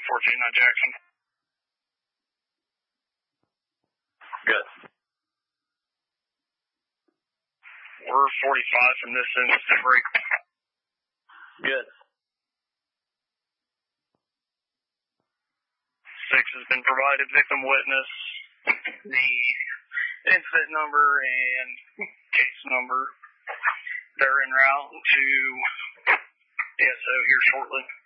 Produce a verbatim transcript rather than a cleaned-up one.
fourteen on Jackson. Good. We're forty-five from this instant break. Good. Six has been provided. Victim witness, the incident number and case number. They're en route to A S O here shortly.